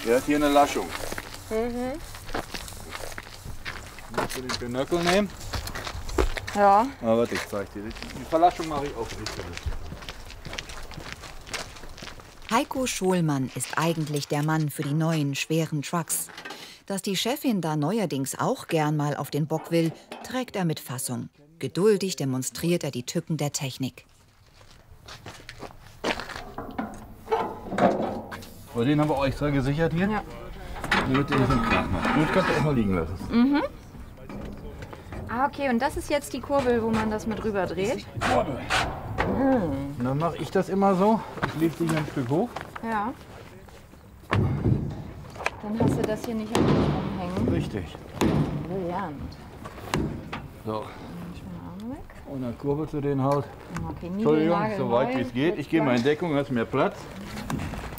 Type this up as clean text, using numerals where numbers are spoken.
Der hat hier eine Laschung. Musst du den Pinöckel nehmen? Ja. Aber warte, ich zeig dir. Die Verlaschung mache ich auch richtig. Heiko Scholmann ist eigentlich der Mann für die neuen, schweren Trucks. Dass die Chefin da neuerdings auch gern mal auf den Bock will, trägt er mit Fassung. Geduldig demonstriert er die Tücken der Technik. Aber den haben wir extra gesichert hier. Ja. Damit der nicht im Krach macht. Den kannst du auch mal liegen lassen. Ah, okay, und das ist jetzt die Kurbel, wo man das mit rüber dreht? Und dann mache ich das immer so. Ich lege dich ein Stück hoch. Ja. Dann hast du das hier nicht am Tisch rumhängen. Richtig. Brillant. So. Ich bin auch weg. Und dann kurbelst du den halt. Okay, Entschuldigung, Nigelnagel so weit neu. wie es geht. Ich gehe mal in Deckung, hast mehr Platz.